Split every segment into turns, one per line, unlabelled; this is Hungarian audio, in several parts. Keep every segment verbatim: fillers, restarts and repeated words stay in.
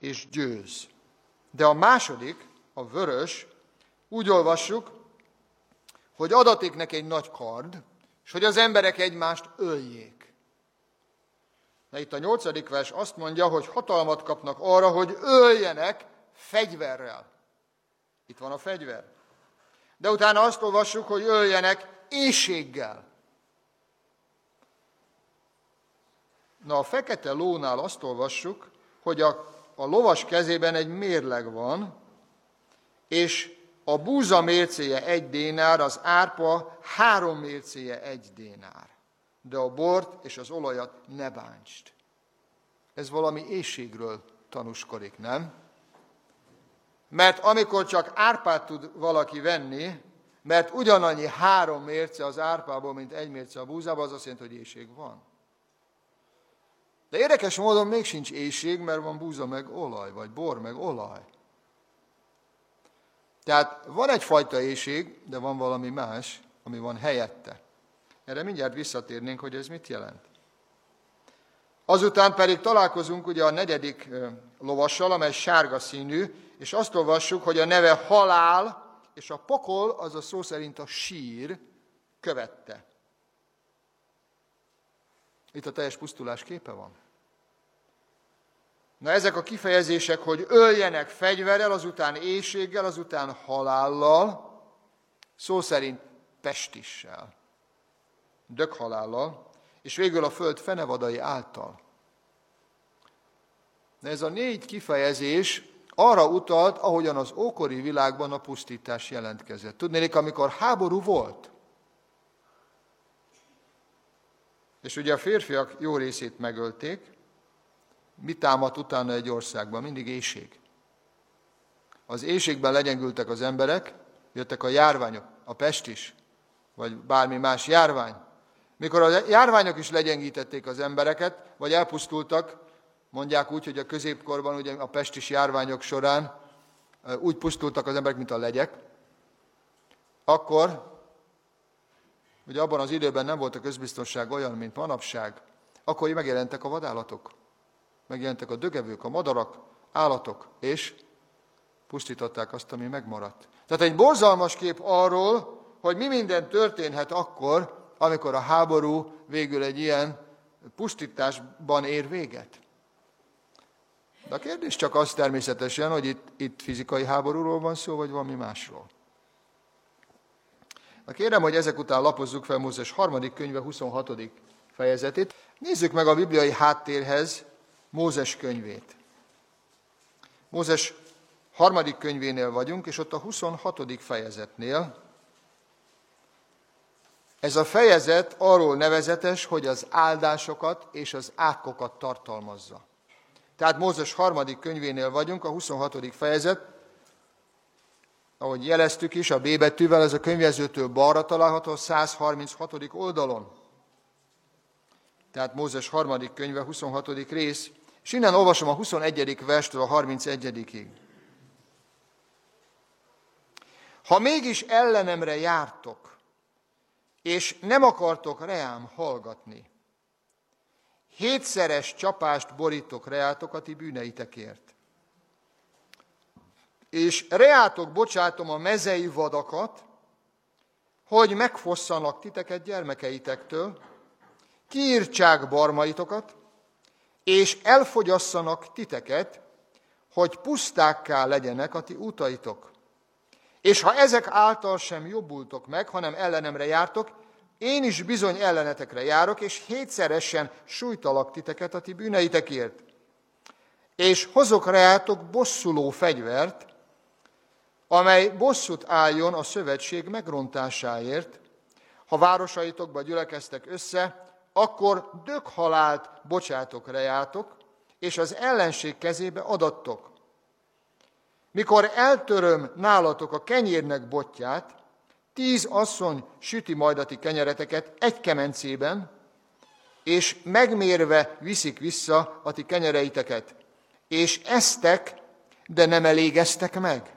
és győz. De a második, a vörös, úgy olvassuk, hogy adatik neki egy nagy kard, és hogy az emberek egymást öljék. De itt a nyolcadik vers azt mondja, hogy hatalmat kapnak arra, hogy öljenek fegyverrel. Itt van a fegyver. De utána azt olvassuk, hogy öljenek éhséggel. Na, a fekete lónál azt olvassuk, hogy a, a lovas kezében egy mérleg van, és a búza mércéje egy dénár, az árpa három mércéje egy dénár. De a bort és az olajat ne bántsd. Ez valami éhségről tanúskodik, nem? Mert amikor csak árpát tud valaki venni, mert ugyanannyi három mérce az árpából, mint egy mérce a búzából, az azt jelenti, hogy éhség van. De érdekes módon még sincs éhség, mert van búza meg olaj, vagy bor meg olaj. Tehát van egyfajta éhség, de van valami más, ami van helyette. Erre mindjárt visszatérnénk, hogy ez mit jelent. Azután pedig találkozunk ugye a negyedik lovassal, amely sárga színű, és azt olvassuk, hogy a neve halál, és a pokol, az a szó szerint a sír, követte. Itt a teljes pusztulás képe van. Na ezek a kifejezések, hogy öljenek fegyverrel, azután éhséggel, azután halállal, szó szerint pestissel, döghalállal, és végül a föld fenevadai által. De ez a négy kifejezés arra utalt, ahogyan az ókori világban a pusztítás jelentkezett. Tudnék, amikor háború volt, és ugye a férfiak jó részét megölték, mi támadt utána egy országban? Mindig éhség. Az éhségben legyengültek az emberek, jöttek a járványok, a pest is, vagy bármi más járvány. Mikor a járványok is legyengítették az embereket, vagy elpusztultak, mondják úgy, hogy a középkorban ugye a pestis járványok során úgy pusztultak az emberek, mint a legyek, akkor, ugye abban az időben nem volt a közbiztonság olyan, mint manapság, akkor megjelentek a vadállatok, megjelentek a dögevők, a madarak, állatok, és pusztították azt, ami megmaradt. Tehát egy borzalmas kép arról, hogy mi minden történhet akkor, amikor a háború végül egy ilyen pusztításban ér véget. De a kérdés csak az természetesen, hogy itt, itt fizikai háborúról van szó, vagy valami másról. Na kérem, hogy ezek után lapozzuk fel Mózes harmadik könyve huszonhatodik fejezetét. Nézzük meg a bibliai háttérhez Mózes könyvét. Mózes harmadik könyvénél vagyunk, és ott a huszonhatodik fejezetnél. Ez a fejezet arról nevezetes, hogy az áldásokat és az ákokat tartalmazza. Tehát Mózes harmadik könyvénél vagyunk, a huszonhatodik fejezet, ahogy jeleztük is, a B betűvel, ez a könyvjelzőtől balra található, a száz harminchatodik oldalon. Tehát Mózes harmadik könyve, huszonhatodik rész, és innen olvasom a huszonegyedik verstől a harmincegyedikig. Ha mégis ellenemre jártok, és nem akartok reám hallgatni, hétszeres csapást borítok reátok a ti bűneitekért. És reátok bocsátom a mezei vadakat, hogy megfosszanak titeket gyermekeitektől, kiírtsák barmaitokat, és elfogyasszanak titeket, hogy pusztákká legyenek a ti útaitok. És ha ezek által sem jobbultok meg, hanem ellenemre jártok, én is bizony ellenetekre járok, és hétszeresen sújtalak titeket a ti bűneitekért. És hozok reátok bosszuló fegyvert, amely bosszút álljon a szövetség megrontásáért. Ha városaitokba gyülekeztek össze, akkor döghalált bocsátok reátok, és az ellenség kezébe adattok. Mikor eltöröm nálatok a kenyérnek botját, tíz asszony süti majd a ti kenyereteket egy kemencében, és megmérve viszik vissza a ti kenyereiteket, és esztek, de nem elégeztek meg.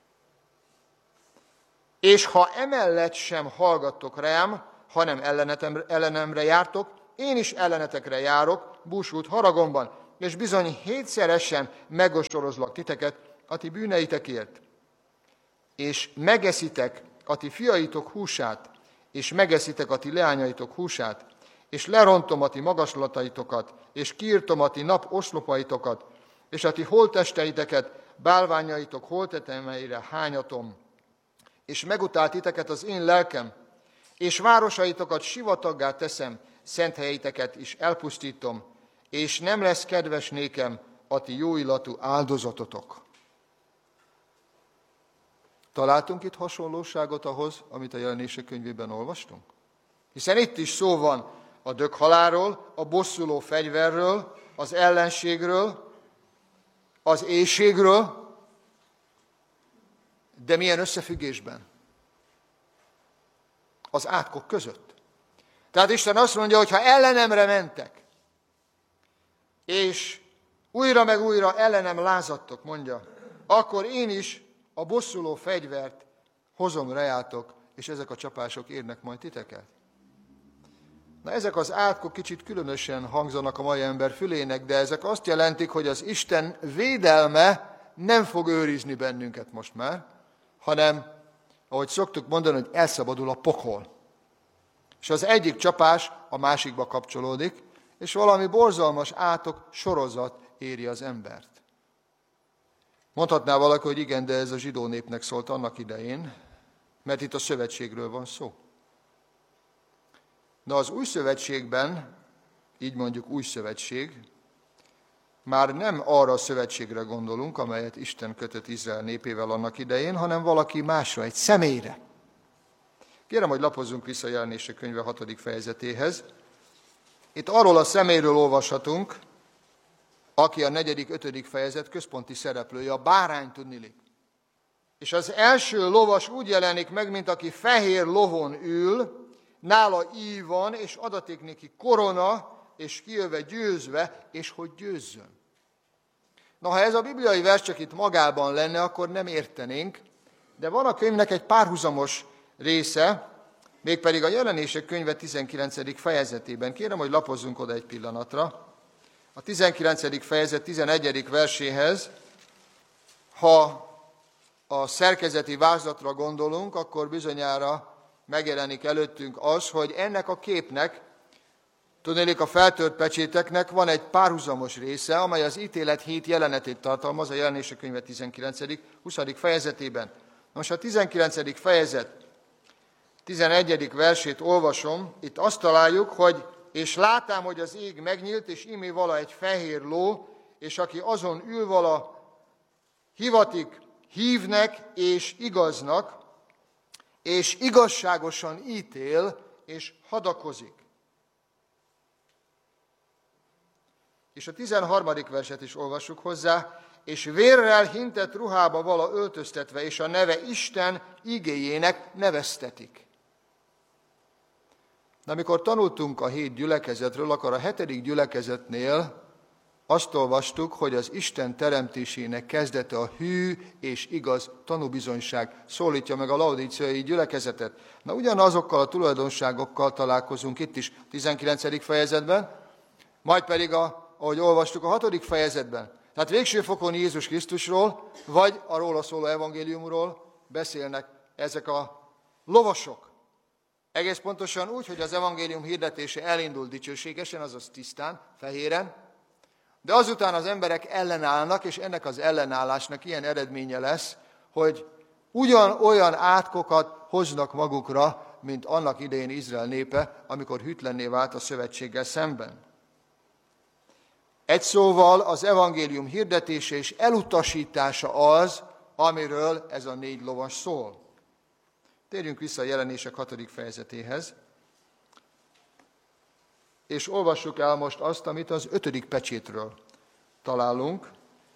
És ha emellett sem hallgattok rám, hanem ellenemre jártok, én is ellenetekre járok, búsult haragomban. és bizony hétszeresen megostorozlak titeket a ti bűneitekért. És megeszitek a ti fiaitok húsát, és megeszitek a ti leányaitok húsát, és lerontom a ti magaslataitokat, és kiirtom a ti nap oszlopaitokat, és a ti holttesteiteket bálványaitok holttetemeire hányatom, és megutál titeket az én lelkem, és városaitokat sivataggá teszem, szent helyeiteket is elpusztítom, és nem lesz kedves nékem a ti jóillatú áldozatotok. Találtunk itt hasonlóságot ahhoz, amit a Jelenések könyvében olvastunk? Hiszen itt is szó van a döghalálról, a bosszuló fegyverről, az ellenségről, az éhségről, de milyen összefüggésben? Az átkok között. Tehát Isten azt mondja, hogy ha ellenemre mentek, és újra meg újra ellenem lázadtok, mondja, akkor én is a bosszuló fegyvert hozom rejátok, és ezek a csapások érnek majd titeket. Na, ezek az átkok kicsit különösen hangzanak a mai ember fülének, de ezek azt jelentik, hogy az Isten védelme nem fog őrizni bennünket most már, hanem, ahogy szoktuk mondani, hogy elszabadul a pokol. És az egyik csapás a másikba kapcsolódik, és valami borzalmas átok sorozat éri az embert. Mondhatná valaki, hogy igen, de ez a zsidó népnek szólt annak idején, mert itt a szövetségről van szó. De az új szövetségben, így mondjuk új szövetség, már nem arra a szövetségre gondolunk, amelyet Isten kötött Izrael népével annak idején, hanem valaki másra, egy személyre. Kérem, hogy lapozzunk vissza a Jelenések könyve hatodik fejezetéhez. Itt arról a személyről olvashatunk, aki a negyedik, ötödik fejezet központi szereplője, a bárány tudniillik. És az első lovas úgy jelenik meg, mint aki fehér lovon ül, nála íj van, és adatik neki korona, és kijöve győzve, és hogy győzzön. Na, ha ez a bibliai vers csak itt magában lenne, akkor nem értenénk, de van a könyvnek egy párhuzamos része, mégpedig a Jelenések könyve tizenkilencedik fejezetében. Kérem, hogy lapozzunk oda egy pillanatra. A tizenkilencedik fejezet tizenegyedik verséhez, ha a szerkezeti vázlatra gondolunk, akkor bizonyára megjelenik előttünk az, hogy ennek a képnek, tudnélik a feltört pecséteknek van egy párhuzamos része, amely az ítélet hét jelenetét tartalmaz a Jelenések könyve tizenkilencedik huszadik fejezetében. Most a tizenkilencedik fejezet tizenegyedik versét olvasom, itt azt találjuk, hogy és látám, hogy az ég megnyílt, és íme vala egy fehér ló, és aki azon ül vala, hivatik hívnek és igaznak, és igazságosan ítél, és hadakozik. És a tizenharmadik verset is olvassuk hozzá, és vérrel hintett ruhába vala öltöztetve, és a neve Isten igéjének neveztetik. De amikor tanultunk a hét gyülekezetről, akkor a hetedik gyülekezetnél azt olvastuk, hogy az Isten teremtésének kezdete a hű és igaz tanúbizonyság szólítja meg a laodíceai gyülekezetet. Na, ugyanazokkal a tulajdonságokkal találkozunk itt is tizenkilencedik fejezetben, majd pedig, a, ahogy olvastuk, a hatodik fejezetben. Tehát végső fokon Jézus Krisztusról, vagy a róla szóló evangéliumról beszélnek ezek a lovasok. Egész pontosan úgy, hogy az evangélium hirdetése elindul dicsőségesen, azaz tisztán, fehéren, de azután az emberek ellenállnak, és ennek az ellenállásnak ilyen eredménye lesz, hogy ugyanolyan átkokat hoznak magukra, mint annak idején Izrael népe, amikor hűtlenné vált a szövetséggel szemben. Egy szóval az evangélium hirdetése és elutasítása az, amiről ez a négy lovas szól. Térjünk vissza a Jelenések hatodik fejezetéhez, és olvassuk el most azt, amit az ötödik pecsétről találunk.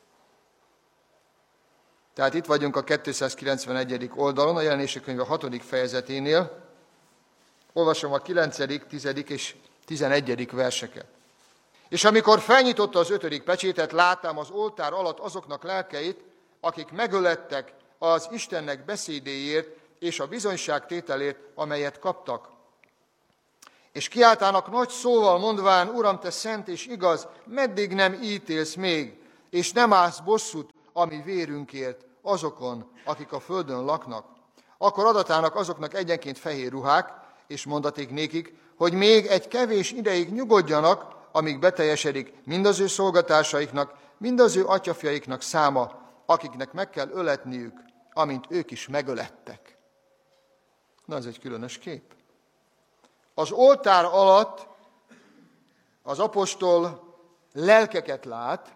Tehát itt vagyunk a kétszázkilencvenegyedik oldalon, a Jelenések könyve hatodik fejezeténél. Olvasom a kilencedik, tizedik és tizenegyedik verseket. És amikor felnyitotta az ötödik pecsétet, láttam az oltár alatt azoknak lelkeit, akik megölettek az Istennek beszédéért és a bizonyságtételért, amelyet kaptak. És kiáltának nagy szóval mondván, Uram, te szent és igaz, meddig nem ítélsz még, és nem állsz bosszút a mi vérünkért azokon, akik a földön laknak. Akkor adatának azoknak egyenként fehér ruhák, és mondaték nékik, hogy még egy kevés ideig nyugodjanak, amíg beteljesedik mind az ő szolgatásaiknak, mind az ő atyafjaiknak száma, akiknek meg kell öletniük, amint ők is megölettek. Na, ez egy különös kép. Az oltár alatt az apostol lelkeket lát,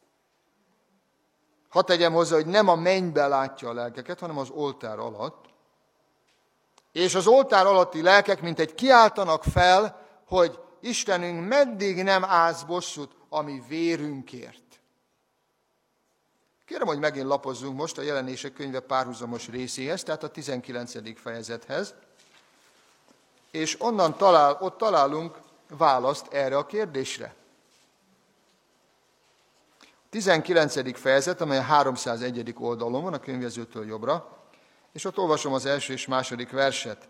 hadd tegyem hozzá, hogy nem a mennybe látja a lelkeket, hanem az oltár alatt. És az oltár alatti lelkek mintegy kiáltanak fel, hogy Istenünk, meddig nem állsz bosszút a mi vérünkért. Kérem, hogy megint lapozzunk most a Jelenések könyve párhuzamos részéhez, tehát a tizenkilencedik fejezethez, és onnan talál, ott találunk választ erre a kérdésre. A tizenkilencedik fejezet, amely a háromszázegyedik oldalon van, a könyvezőtől jobbra, és ott olvasom az első és második verset.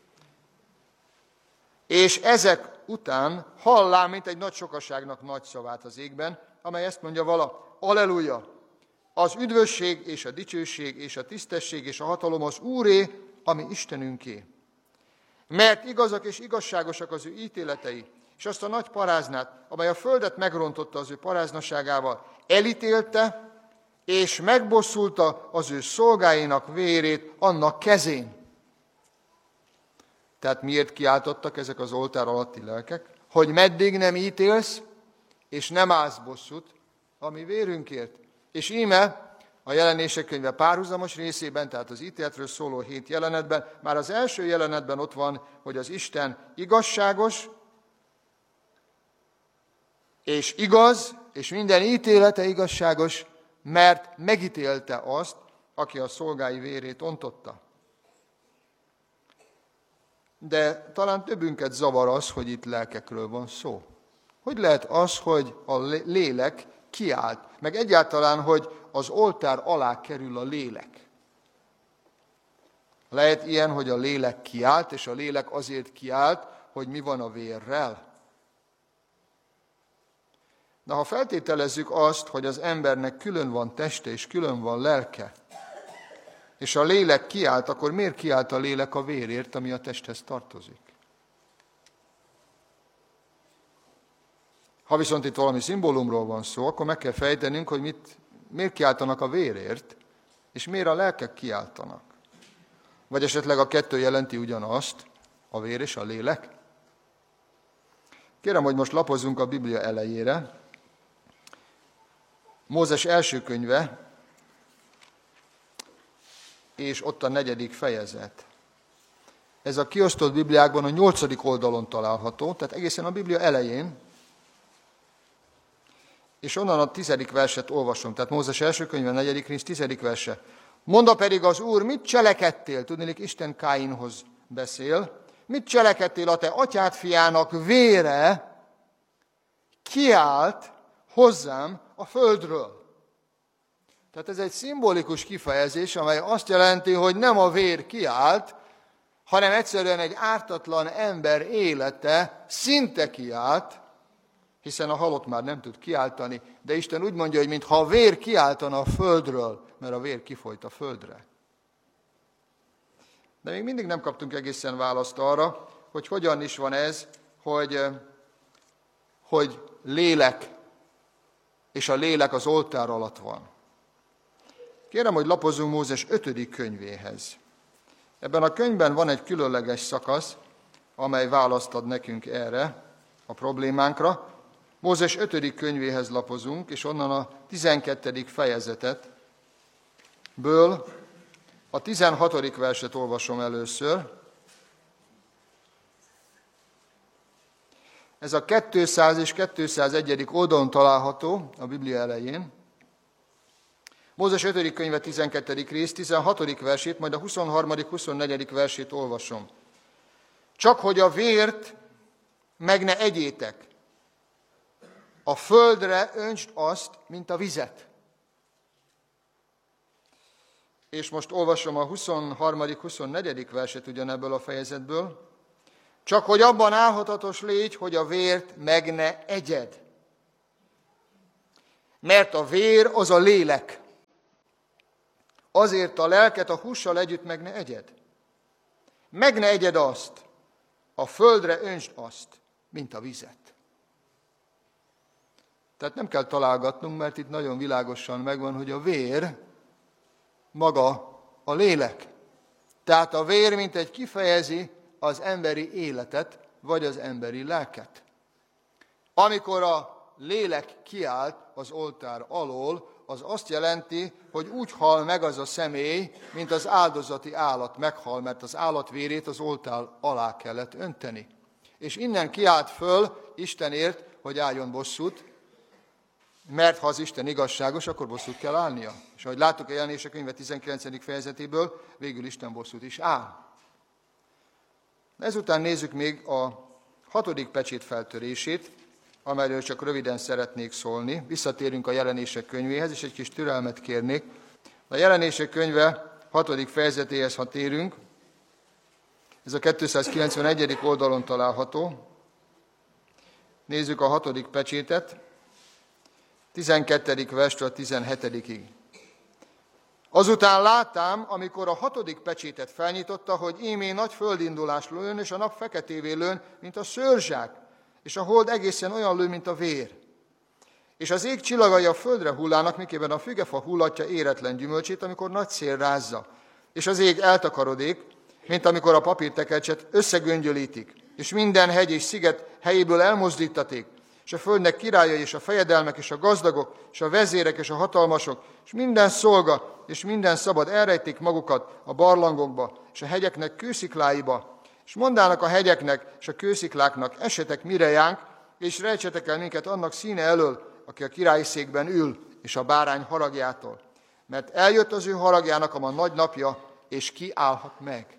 És ezek után hallám, mint egy nagy sokaságnak nagy szavát az égben, amely ezt mondja vala, Alleluja! Az üdvösség és a dicsőség és a tisztesség és a hatalom az Úré, ami Istenünké. Mert igazak és igazságosak az ő ítéletei, és azt a nagy paráznát, amely a földet megrontotta az ő paráznaságával, elítélte, és megbosszulta az ő szolgáinak vérét annak kezén. Tehát miért kiáltottak ezek az oltár alatti lelkek? Hogy meddig nem ítélsz, és nem állsz bosszút a mi vérünkért. És íme a Jelenések könyve párhuzamos részében, tehát az ítéletről szóló hét jelenetben, már az első jelenetben ott van, hogy az Isten igazságos, és igaz, és minden ítélete igazságos, mert megítélte azt, aki a szolgái vérét ontotta. De talán többünket zavar az, hogy itt lelkekről van szó. Hogy lehet az, hogy a lélek kiált, meg egyáltalán, hogy az oltár alá kerül a lélek. Lehet ilyen, hogy a lélek kiált, és a lélek azért kiált, hogy mi van a vérrel. De ha feltételezzük azt, hogy az embernek külön van teste és külön van lelke, és a lélek kiált, akkor miért kiált a lélek a vérért, ami a testhez tartozik? Ha viszont itt valami szimbólumról van szó, akkor meg kell fejtenünk, hogy mit, miért kiáltanak a vérért, és miért a lelkek kiáltanak. Vagy esetleg a kettő jelenti ugyanazt, a vér és a lélek? Kérem, hogy most lapozzunk a Biblia elejére. Mózes első könyve, és ott a negyedik fejezet. Ez a kiosztott Bibliákban a nyolcadik oldalon található, tehát egészen a Biblia elején, és onnan a tizedik verset olvasom, tehát Mózes első könyve, negyedik rész, tizedik verse. Monda pedig az Úr, mit cselekedtél? Tudnélik, Isten Káinhoz beszél. Mit cselekedtél, a te atyád fiának vére kiált hozzám a földről? Tehát ez egy szimbolikus kifejezés, amely azt jelenti, hogy nem a vér kiált, hanem egyszerűen egy ártatlan ember élete szinte kiált, hiszen a halott már nem tud kiáltani, de Isten úgy mondja, hogy mintha a vér kiáltana a földről, mert a vér kifolyt a földre. De még mindig nem kaptunk egészen választ arra, hogy hogyan is van ez, hogy, hogy lélek, és a lélek az oltár alatt van. Kérem, hogy lapozzunk Mózes ötödik könyvéhez. Ebben a könyvben van egy különleges szakasz, amely választ ad nekünk erre a problémánkra. Mózes ötödik könyvéhez lapozunk, és onnan a tizenkettedik fejezetet ből a tizenhatodik verset olvasom először. Ez a kétszáz és kétszázegyedik oldalon található a Biblia elején. Mózes ötödik könyve tizenkettedik rész, tizenhatodik versét, majd a huszonharmadik huszonnegyedik versét olvasom. Csak hogy a vért meg ne egyétek, a földre öntsd azt, mint a vizet. És most olvasom a huszonharmadik huszonnegyedik verset ugyanebből a fejezetből. Csak hogy abban álhatatos légy, hogy a vért meg ne egyed. Mert a vér az a lélek. Azért a lelket a hússal együtt meg ne egyed. Meg ne egyed azt, a földre öntsd azt, mint a vizet. Tehát nem kell találgatnunk, mert itt nagyon világosan megvan, hogy a vér maga a lélek. Tehát a vér mint egy kifejezi az emberi életet, vagy az emberi lelket. Amikor a lélek kiállt az oltár alól, az azt jelenti, hogy úgy hal meg az a személy, mint az áldozati állat meghal, mert az állat vérét az oltár alá kellett önteni. És innen kiállt föl Istenért, hogy álljon bosszút, mert ha az Isten igazságos, akkor bosszút kell állnia. És ahogy láttuk a Jelenések könyve tizenkilencedik fejezetéből, végül Isten bosszút is áll. Ezután nézzük még a hatodik pecsét feltörését, amelyről csak röviden szeretnék szólni. Visszatérünk a Jelenések könyvéhez, és egy kis türelmet kérnék. A Jelenések könyve hatodik fejezetéhez, ha térünk, ez a kétszázkilencvenegyedik oldalon található. Nézzük a hatodik pecsétet, tizenkettedik verstől a tizenhetedikig. Azután látám, amikor a hatodik pecsétet felnyitotta, hogy ímé nagy földindulás lőn, és a nap feketévé lőn, mint a szőrzsák, és a hold egészen olyan lő, mint a vér. És az ég csillagai a földre hullának, mikében a fügefa hullatja éretlen gyümölcsét, amikor nagy szél rázza. És az ég eltakarodik, mint amikor a papírtekercset összegöngyölítik, és minden hegy és sziget helyéből elmozdítaték, és a földnek királyai, és a fejedelmek, és a gazdagok, és a vezérek, és a hatalmasok, és minden szolga, és minden szabad elrejtik magukat a barlangokba, és a hegyeknek kőszikláiba, és mondának a hegyeknek, és a kőszikláknak, esetek mire jánk, és rejtsetek el minket annak színe elől, aki a királyi székben ül, és a bárány haragjától. Mert eljött az ő haragjának a ma nagy napja, és ki állhat meg.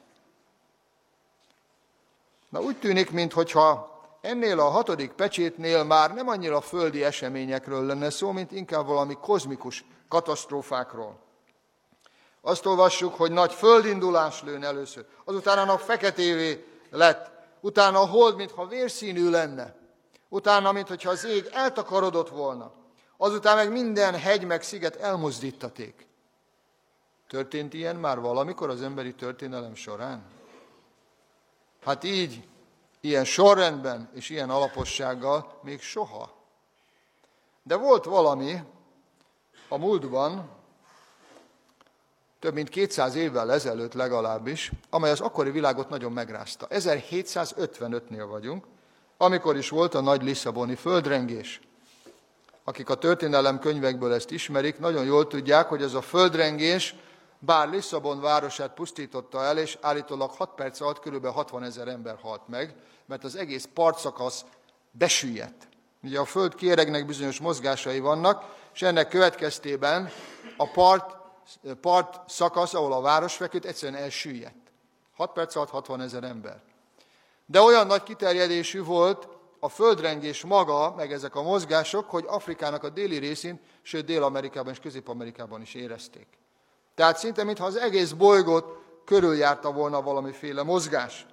Na úgy tűnik, minthogyha ennél a hatodik pecsétnél már nem annyira földi eseményekről lenne szó, mint inkább valami kozmikus katasztrófákról. Azt olvassuk, hogy nagy földindulás lőn először, azután a nap feketévé lett, utána a hold, mintha vérszínű lenne, utána, mintha az ég eltakarodott volna, azután meg minden hegy meg sziget elmozdítaték. Történt ilyen már valamikor az emberi történelem során? Hát így, ilyen sorrendben és ilyen alapossággal még soha. De volt valami a múltban, több mint kétszáz évvel ezelőtt legalábbis, amely az akkori világot nagyon megrázta. ezerhétszázötvenötnél vagyunk, amikor is volt a nagy lisszaboni földrengés. Akik a történelem könyvekből ezt ismerik, nagyon jól tudják, hogy ez a földrengés bár Lisszabon városát pusztította el, és állítólag hat perc alatt kb. hatvanezer ember halt meg, mert az egész partszakasz besüllyedt. Ugye a föld kéregnek bizonyos mozgásai vannak, és ennek következtében a part, part szakasz, ahol a város feküdt, egyszerűen elsüllyedt. hat perc alatt hatvanezer ember. De olyan nagy kiterjedésű volt a földrengés maga, meg ezek a mozgások, hogy Afrikának a déli részén, sőt Dél-Amerikában és Közép-Amerikában is érezték. Tehát szinte, mintha az egész bolygót körüljárta volna valamiféle mozgás.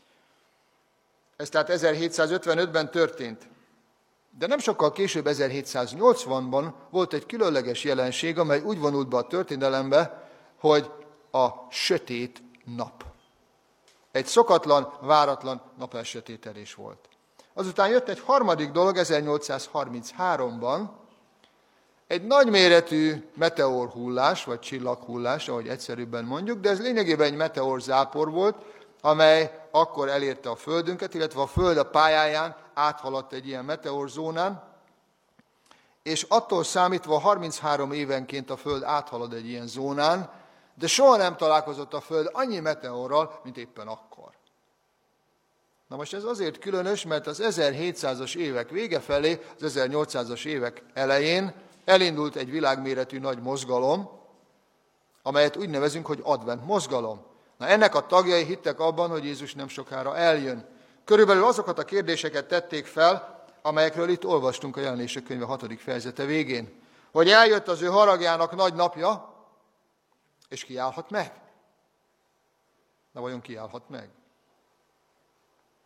Ez tehát ezerhétszázötvenötben történt. De nem sokkal később, ezerhétszáznyolcvanban volt egy különleges jelenség, amely úgy vonult be a történelembe, hogy a sötét nap. Egy szokatlan, váratlan napelsötételés volt. Azután jött egy harmadik dolog, ezernyolcszázharmincháromban, egy nagyméretű meteorhullás, vagy csillaghullás, ahogy egyszerűbben mondjuk, de ez lényegében egy meteorzápor volt, amely akkor elérte a Földünket, illetve a Föld a pályáján áthaladt egy ilyen meteorzónán, és attól számítva harminchárom évenként a Föld áthalad egy ilyen zónán, de soha nem találkozott a Föld annyi meteorral, mint éppen akkor. Na most ez azért különös, mert az ezerhétszázas évek vége felé, az ezernyolcszázas évek elején elindult egy világméretű nagy mozgalom, amelyet úgy nevezünk, hogy advent mozgalom. Na ennek a tagjai hittek abban, hogy Jézus nem sokára eljön. Körülbelül azokat a kérdéseket tették fel, amelyekről itt olvastunk a Jelenések könyve hatodik fejezete végén. Hogy eljött az ő haragjának nagy napja, és ki állhat meg? Na vajon ki állhat meg?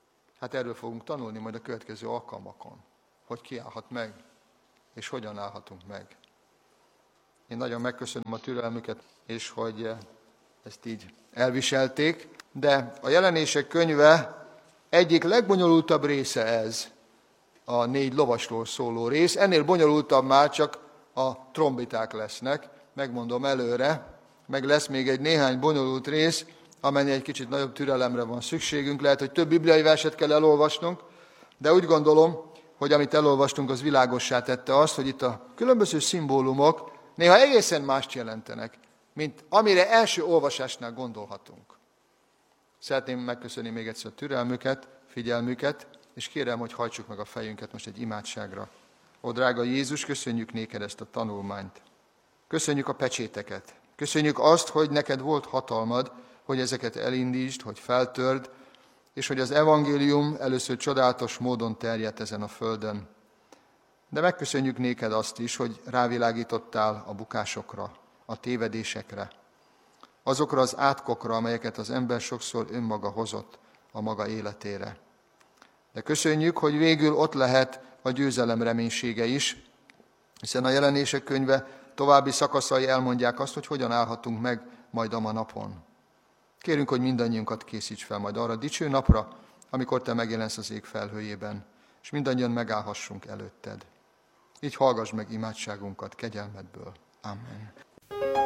Hát erről fogunk tanulni majd a következő alkalmakon, hogy ki állhat meg, és hogyan állhatunk meg. Én nagyon megköszönöm a türelmüket, és hogy ezt így elviselték, de a Jelenések könyve egyik legbonyolultabb része ez, a négy lovasról szóló rész. Ennél bonyolultabb már csak a trombiták lesznek, megmondom előre, meg lesz még egy néhány bonyolult rész, amennyi egy kicsit nagyobb türelemre van szükségünk. Lehet, hogy több bibliai verset kell elolvasnunk, de úgy gondolom, hogy amit elolvastunk, az világossá tette azt, hogy itt a különböző szimbólumok néha egészen mást jelentenek, mint amire első olvasásnál gondolhatunk. Szeretném megköszönni még egyszer a türelmüket, figyelmüket, és kérem, hogy hajtsuk meg a fejünket most egy imádságra. Ó, drága Jézus, köszönjük néked ezt a tanulmányt. Köszönjük a pecséteket. Köszönjük azt, hogy neked volt hatalmad, hogy ezeket elindítsd, hogy feltörd, és hogy az evangélium először csodálatos módon terjedt ezen a földön. De megköszönjük néked azt is, hogy rávilágítottál a bukásokra, a tévedésekre, azokra az átkokra, amelyeket az ember sokszor önmaga hozott a maga életére. De köszönjük, hogy végül ott lehet a győzelem reménysége is, hiszen a Jelenések könyve további szakaszai elmondják azt, hogy hogyan állhatunk meg majd a ma napon. Kérünk, hogy mindannyiunkat készíts fel majd arra a dicső napra, amikor te megjelensz az ég felhőjében, és mindannyian megállhassunk előtted. Így hallgass meg imádságunkat kegyelmedből. Amen.